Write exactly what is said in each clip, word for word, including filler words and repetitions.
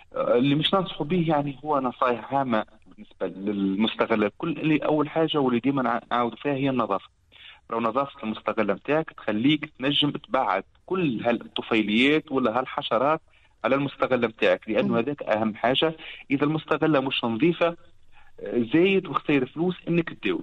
اللي مش ننصحوا به يعني هو نصائح عامة بالنسبة للمستغلات. كل اللي أول حاجة واللي ديما نعاود فيها هي النظافة. لو نظافة المستغلة متاعك تخليك تنجم تبعد كل هالطفيليات ولا هالحشرات على المستغلة متاعك، لأنه هذاك أهم حاجة. إذا المستغلة مش نظيفة زايد وخسير فلوس إنك تداوي.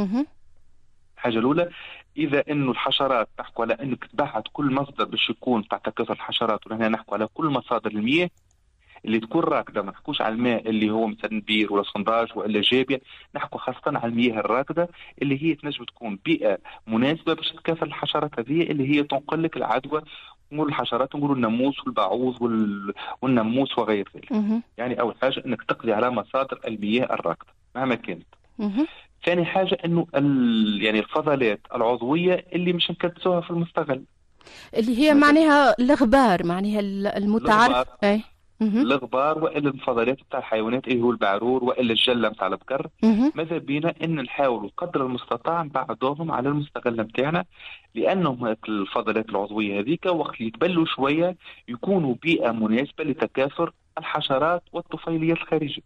الحاجة الأولى، إذا إنه الحشرات نحكوا على إنك تبعد كل مصدر باش يكون تاع تكاثر الحشرات، وهنا نحكوا على كل مصادر المياه اللي تكون راكده. ما نحكوش على الماء اللي هو مثلا بير ولا سنداج ولا جابيه، نحكوا خاصه على المياه الراكده اللي هي تنجم تكون بيئه مناسبه باش تكاثر الحشرات هذه اللي هي تنقل لك العدوى. نقول الحشرات، نقولوا الناموس والبعوض وال... والناموس وغير ذلك. يعني اول حاجه انك تقضي على مصادر المياه الراكده مهما كانت. ثاني حاجه انه ال... يعني الفضلات العضويه اللي مش نكدسوها في المستغل، اللي هي معناها الغبار، معناها المتعرف اي الغبار والا الفضلات بتاع الحيوانات اللي هو البعرور والا الجله بتاع البقر. ماذا بينا ان نحاول قدر المستطاع نبعدوهم على المستغله بتاعنا، لانهم الفضلات العضويه هذيك وقت يتبلوا شويه يكونوا بيئه مناسبه لتكاثر الحشرات والطفيليات الخارجيه.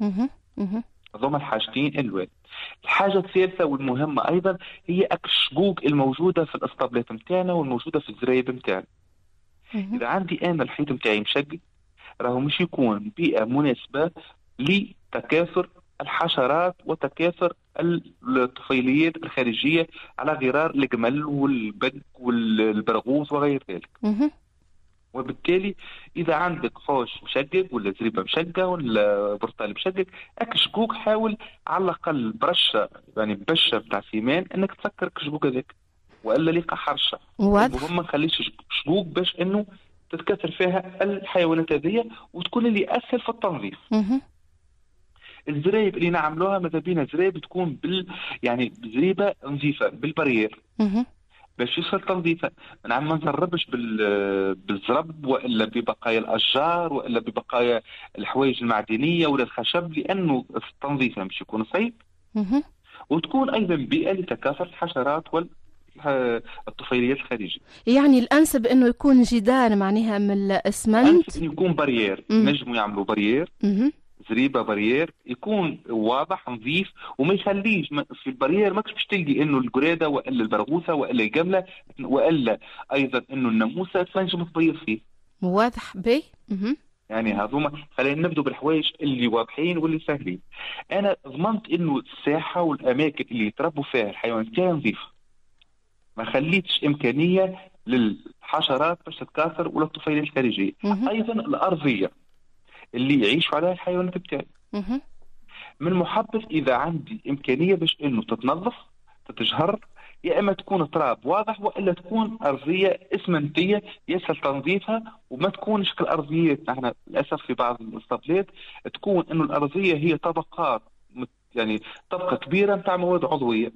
هذوما الحاجتين الواد. الحاجه الثالثه والمهمه ايضا هي اكل الشقوق الموجوده في الاسطبلات نتاعنا والموجوده في الزرايب نتاعنا. اذا عندي انا الحيط نتاعي مشقق، راهو مش يكون بيئة مناسبة لتكاثر الحشرات وتكاثر الطفيليات الخارجية على غرار الجمل والبق والبرغوث وغير ذلك. وبالتالي إذا عندك حوش مشقق ولا زريبة مشقة ولا برتقال مشقق، أك شقوق حاول على الأقل برشة يعني بشة بتاع سيمان أنك تسكر كشقوق هذاك، وإلا لقى حرشة. المهم ما نخليش شقوق باش إنه تتكاثر فيها الحيوانات هذه وتكون اللي اسهل في التنظيف. الزرايب اللي نعملوها ماذا بينا زرايب تكون بال يعني زريبه نظيفه بالبرير باش يصير تنظيفها. نعم ما نزربش بال بالزرب والا ببقايا الاشجار والا ببقايا الحوايج المعدنيه ولا الخشب، لانه التنظيف باش يكون صعيب. وتكون ايضا بيئه لتكاثر الحشرات وال الطفيليات الخارجية. يعني الأنسب إنه يكون جدار معناها من الأسمنت، الأنسب إنه يكون بريير. نجموا يعملوا بريير، زريبة بريير يكون واضح نظيف وما يخليش في البريير ماكش باش تلقي إنه القرادة وإلا البرغوثة وإلا الجملة وإلا أيضا إنه الناموسة تنجم تبيض فيه. واضح بي. يعني هذوما خلينا نبدو بالحوايج اللي واضحين واللي سهلين. أنا ضمنت إنه الساحة والأماكن اللي يتربوا فيها الحيوانات تاعي نظيفة، ما خليتش إمكانية للحشرات باش تتكاثر ولا الطفيليات الخارجية. أيضا الأرضية اللي يعيشوا عليها الحيوانات بتاعي، من المحبذ إذا عندي إمكانية باش إنه تتنظف تتجهر، يا إما تكون تراب واضح وإلا تكون أرضية إسمنتية يسهل تنظيفها وما تكونش كالأرضيات. نحن للأسف في بعض الاسطبلات تكون إنه الأرضية هي طبقات، يعني طبقة كبيرة متاع مواد عضوية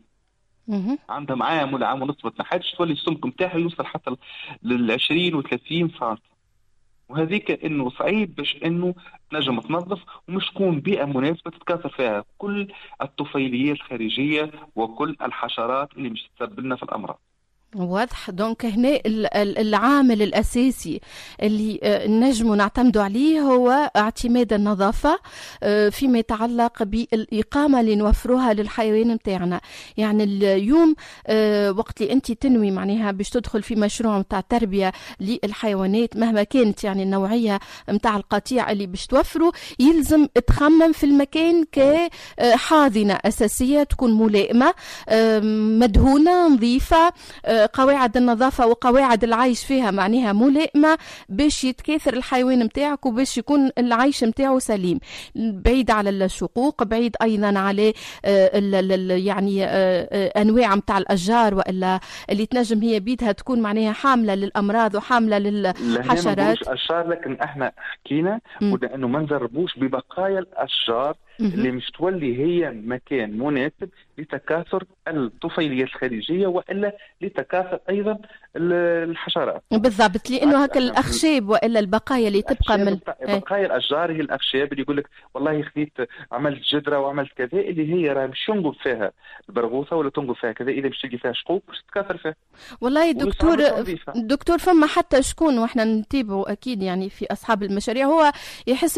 عندها عام ولا عام ونص ما تنحدش، تولي السمك نتاعها يوصل حتى لل عشرين و ثلاثين سنتي، وهذيك انه صعيب باش انه تنجم تنظف ومش تكون بيئه مناسبه تتكاثر فيها كل الطفيليات الخارجيه وكل الحشرات اللي مش تسبب لنا في الامراض. واضح. دونك هنا العامل الأساسي اللي نجموا نعتمدوا عليه هو اعتماد النظافة فيما يتعلق بالإقامة اللي نوفروها للحيوان متاعنا. يعني اليوم وقت اللي أنت تنوي معناها باش تدخل في مشروع متاع تربية للحيوانات مهما كانت يعني النوعية متاع القطيع اللي باش توفره، يلزم تخمم في المكان كحاضنة أساسية تكون ملائمة مدهونة نظيفة، قواعد النظافة وقواعد العيش فيها معناها ملائمة باش يتكاثر الحيوان متاعك وباش يكون العيش متاعه سليم، بعيد على الشقوق، بعيد أيضا على يعني أنواع متاع الأشجار وإلا اللي تنجم هي بيدها تكون معناها حاملة للأمراض وحاملة للحشرات. لا أشجار، لكن احنا حكينا قلنا أنه ما نزربوش ببقايا الأشجار اللي مش تولي هي مكان مناسب لتكاثر الطفيليات الخارجية وإلا لتكاثر أيضا الحشرات. بالضبط، لأنه هكا الأخشاب وإلا البقايا اللي تبقى من بقايا الأشجار هي الأخشاب اللي يقول لك والله خذيت عملت جدرة وعملت كذا، اللي هي راه مش تنقل فيها البرغوثة ولا تنقل فيها كذا، إذا مش تلقي فيها شقوق مش تتكاثر فيها. والله دكتور دكتور فما حتى شكون واحنا نتابعوا أكيد يعني في أصحاب المشاريع هو يحس